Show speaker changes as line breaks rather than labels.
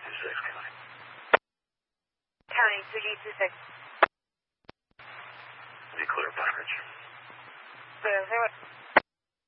County.
County 2G26.
Be clear, Pine Ridge.
Clear,